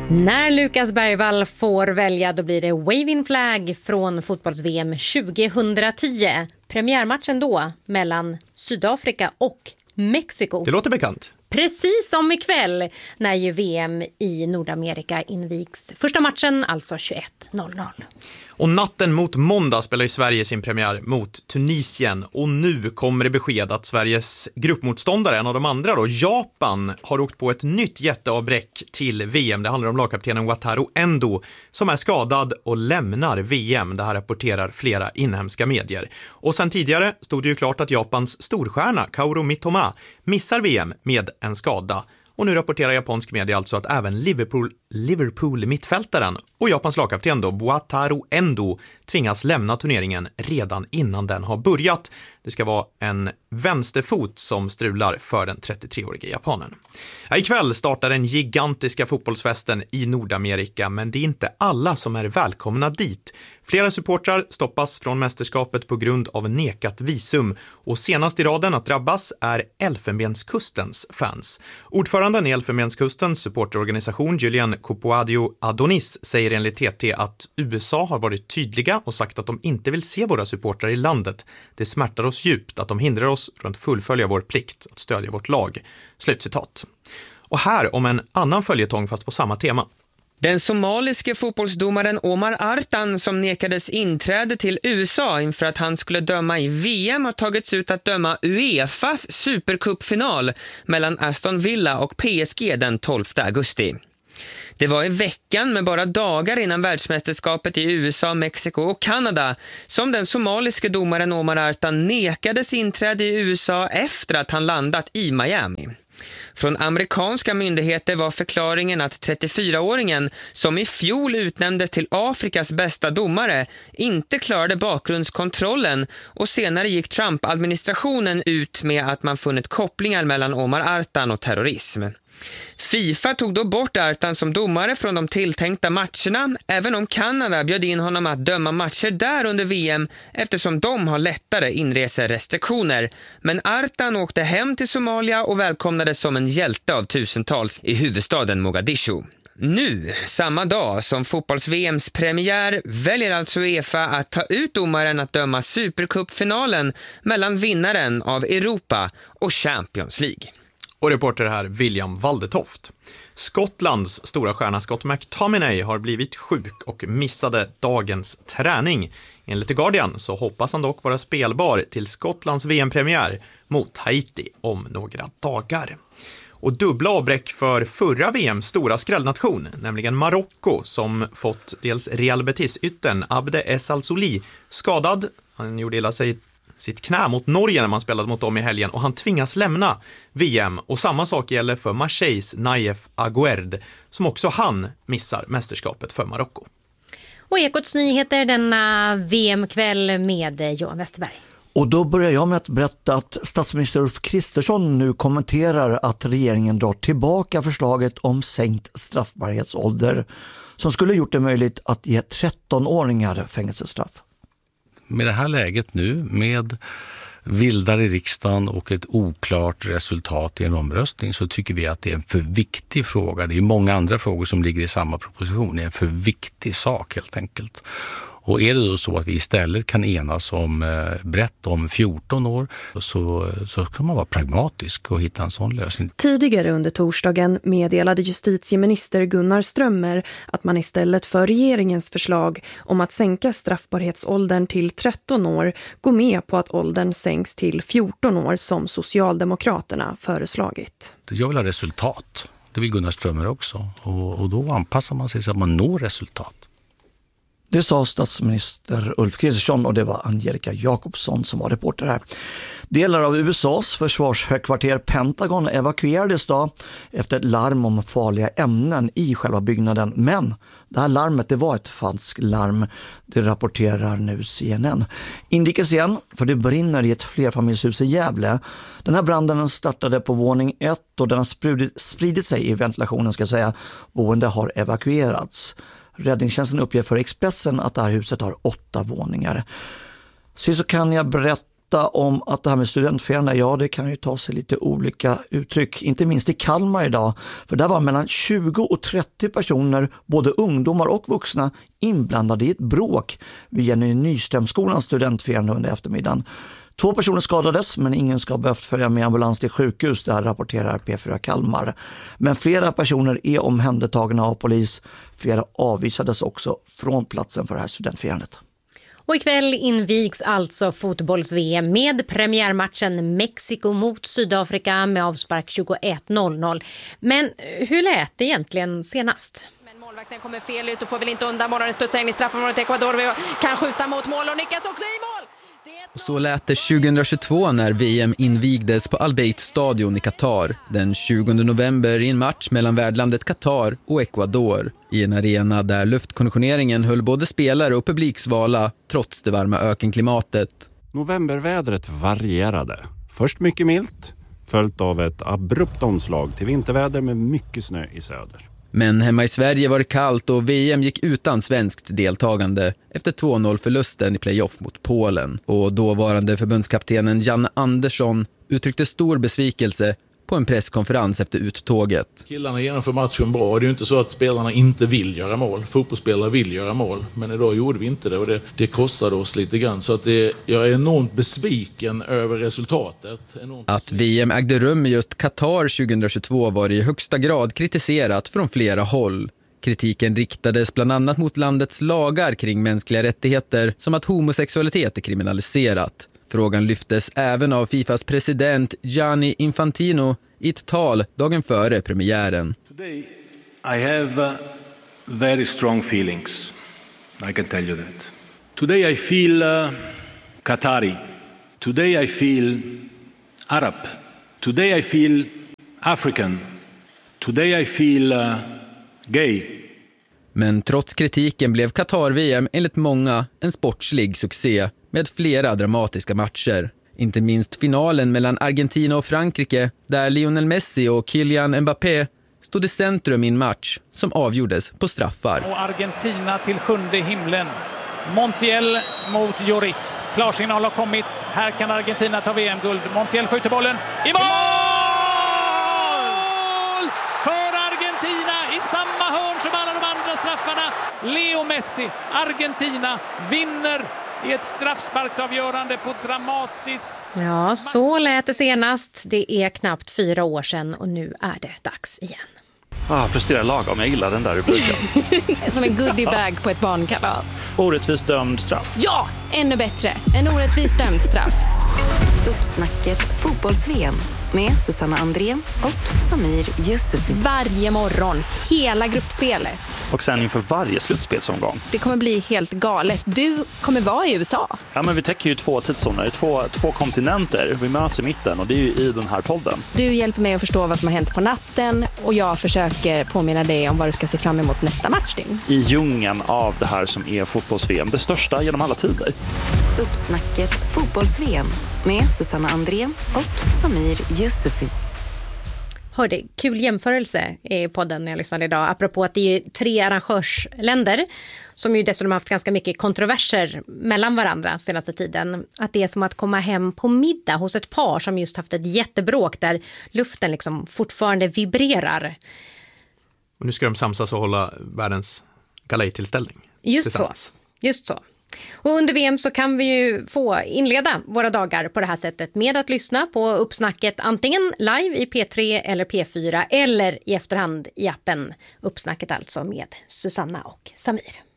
När Lukas Bergvall får välja, då blir det Waving Flag från fotbolls-VM 2010. Premiärmatchen då mellan Sydafrika och Mexiko. Det låter bekant. Precis som ikväll när ju VM i Nordamerika invigs. Första matchen alltså 21:00. Och natten mot måndag spelar ju Sverige sin premiär mot Tunisien. Och nu kommer det besked att Sveriges gruppmotståndare, en av de andra då, Japan, har åkt på ett nytt jätteavbräck till VM. Det handlar om lagkaptenen Wataru Endo som är skadad och lämnar VM. Det här rapporterar flera inhemska medier. Och sen tidigare stod det ju klart att Japans storstjärna Kaoru Mitoma missar VM med en skada. Och nu rapporterar japansk media alltså att även Liverpool-mittfältaren och Japans lagkapten då, Wataru Endo, tvingas lämna turneringen redan innan den har börjat. Det ska vara en vänsterfot som strular för den 33-årige japanen. Ikväll startar den gigantiska fotbollsfesten i Nordamerika, men det är inte alla som är välkomna dit. Flera supportrar stoppas från mästerskapet på grund av nekat visum, och senast i raden att drabbas är Elfenbenskustens fans. Ordföranden i Elfenbenskustens supporterorganisation Julian Copoadio Adonis säger enligt TT att USA har varit tydliga och sagt att de inte vill se våra supportrar i landet. Det smärtar oss djupt att de hindrar oss från att fullfölja vår plikt att stödja vårt lag. Slutcitat. Och här om en annan följetong fast på samma tema. Den somaliske fotbollsdomaren Omar Artan som nekades inträde till USA inför att han skulle döma i VM har tagits ut att döma UEFAs supercupfinal mellan Aston Villa och PSG den 12 augusti. Det var i veckan med bara dagar innan världsmästerskapet i USA, Mexiko och Kanada som den somaliske domaren Omar Artan nekades inträde i USA efter att han landat i Miami. Från amerikanska myndigheter var förklaringen att 34-åringen, som i fjol utnämndes till Afrikas bästa domare, inte klarade bakgrundskontrollen, och senare gick Trump-administrationen ut med att man funnit kopplingar mellan Omar Artan och terrorism. FIFA tog då bort Artan som domare från de tilltänkta matcherna, även om Kanada bjöd in honom att döma matcher där under VM eftersom de har lättare inreserestriktioner. Men Artan åkte hem till Somalia och välkomnades som en hjälte av tusentals i huvudstaden Mogadishu. Nu, samma dag som fotbolls-VMs premiär, väljer alltså UEFA att ta ut domaren att döma Supercupfinalen mellan vinnaren av Europa och Champions League. Och reporter här William Waldetoft. Skottlands stora stjärna Scott McTominay har blivit sjuk och missade dagens träning. Enligt The Guardian så hoppas han dock vara spelbar till Skottlands VM-premiär mot Haiti om några dagar. Och dubbla avbräck för förra VMs stora skrällnation, nämligen Marocko, som fått dels Real Betis-ytten Abde Es Al-Souli skadad. Han gjorde illa sig sitt knä mot Norge när man spelade mot dem i helgen, och han tvingas lämna VM. Och samma sak gäller för Marseilles Naif Aguerd, som också han missar mästerskapet för Marocko. Och Ekots nyheter denna VM-kväll med Johan Westerberg. Och då börjar jag med att berätta att statsminister Ulf Kristersson nu kommenterar att regeringen drar tillbaka förslaget om sänkt straffbarhetsålder som skulle gjort det möjligt att ge 13-åringar fängelsestraff. Med det här läget nu, med vildar i riksdagen och ett oklart resultat i en omröstning, så tycker vi att det är en för viktig fråga. Det är många andra frågor som ligger i samma proposition. Det är en för viktig sak helt enkelt. Och är det då så att vi istället kan enas om brett om 14 år, så kan man vara pragmatisk och hitta en sån lösning. Tidigare under torsdagen meddelade justitieminister Gunnar Strömmer att man istället för regeringens förslag om att sänka straffbarhetsåldern till 13 år går med på att åldern sänks till 14 år som Socialdemokraterna föreslagit. Jag vill ha resultat. Det vill Gunnar Strömmer också. Och då anpassar man sig så att man når resultat. Det sa statsminister Ulf Kristersson, och det var Angelica Jakobsson som var reporter här. Delar av USAs försvarshögkvarter Pentagon evakuerades då efter ett larm om farliga ämnen i själva byggnaden. Men det här larmet, det var ett falskt larm. Det rapporterar nu CNN. Inrikes igen, för det brinner i ett flerfamiljshus i Gävle. Den här branden startade på våning 1 och den har spridit sig i ventilationen, ska jag säga. Boende har evakuerats. Räddningstjänsten uppger för Expressen att det här huset har 8 våningar. Så kan jag berätta berätta om att det här med studentfirande, ja det kan ju ta sig lite olika uttryck, inte minst i Kalmar idag. För där var mellan 20 och 30 personer, både ungdomar och vuxna, inblandade i ett bråk vid Jenny Nyströmskolans studentfirande under eftermiddagen. 2 personer skadades men ingen ska ha behövt följa med ambulans till sjukhus, det här rapporterar P4 Kalmar. Men flera personer är omhändertagna av polis, flera avvisades också från platsen för det här studentfirandet. Och ikväll invigs alltså fotbolls-VM med premiärmatchen Mexiko mot Sydafrika med avspark 21:00. Men hur lät det egentligen senast? Men målvakten kommer fel ut och får väl inte undan bollen, studsar in i straffområdet. Ecuador kan skjuta mot mål och nickas också i mål. Så lät det 2022 när VM invigdes på Al Bayt stadion i Qatar den 20 november i en match mellan värdlandet Qatar och Ecuador i en arena där luftkonditioneringen höll både spelare och publiksvala trots det varma ökenklimatet. Novembervädret varierade. Först mycket milt, följt av ett abrupt omslag till vinterväder med mycket snö i söder. Men hemma i Sverige var det kallt och VM gick utan svenskt deltagande efter 2-0-förlusten i playoff mot Polen. Och dåvarande förbundskaptenen Janne Andersson uttryckte stor besvikelse på en presskonferens efter uttåget. Killarna genomför matchen bra. Det är ju inte så att spelarna inte vill göra mål. Fotbollsspelare vill göra mål. Men idag gjorde vi inte det och det kostade oss lite grann. Så att jag är enormt besviken över resultatet. Att VM ägde rum i just Qatar 2022 var i högsta grad kritiserat från flera håll. Kritiken riktades bland annat mot landets lagar kring mänskliga rättigheter som att homosexualitet är kriminaliserat. Frågan lyftes även av Fifas president Gianni Infantino i ett tal dagen före premiären. Today I have very strong feelings. I can tell you that. Today I feel Qatari. Today I feel Arab. Today I feel African. Today I feel gay. Men trots kritiken blev Qatar-VM enligt många en sportslig succé med flera dramatiska matcher. Inte minst finalen mellan Argentina och Frankrike där Lionel Messi och Kylian Mbappé stod i centrum i en match som avgjordes på straffar. Och Argentina till 7:e himlen. Montiel mot Lloris. Klarsignal har kommit. Här kan Argentina ta VM-guld. Montiel skjuter bollen i mål! För Argentina i samma hörn som alla de andra straffarna. Leo Messi, Argentina vinner i ett straffsparksavgörande på dramatiskt. Ja, så lät det senast. Det är knappt 4 år sedan och nu är det dags igen. Presterar lagom, jag gillar den där rubriken. Som en goodiebag på ett barnkalas. Orättvist dömd straff. Ja, ännu bättre. En orättvist dömd straff. Uppsnacket fotbolls-VM med Susanna Andrén och Samir Yusufi. Varje morgon, hela gruppspelet. Och sen inför varje slutspelsomgång. Det kommer bli helt galet. Du kommer vara i USA. Ja, men vi täcker ju 2 tidszoner, två kontinenter. Vi möts i mitten och det är ju i den här podden. Du hjälper mig att förstå vad som har hänt på natten och jag försöker påminna dig om vad du ska se fram emot nästa matchdygn. I djungeln av det här som är fotbolls-VM, det största genom alla tider. Uppsnacket fotbolls-VM med Susanna Andrén och Samir Yusufi. Hörde, kul jämförelse i podden när jag lyssnade idag. Apropå att det är 3 arrangörsländer som ju dessutom haft ganska mycket kontroverser mellan varandra senaste tiden. Att det är som att komma hem på middag hos ett par som just haft ett jättebråk där luften liksom fortfarande vibrerar. Och nu ska de samsas och hålla världens galejtillställning. Just så. Och under VM så kan vi ju få inleda våra dagar på det här sättet med att lyssna på Uppsnacket antingen live i P3 eller P4 eller i efterhand i appen Uppsnacket alltså med Susanna och Samir.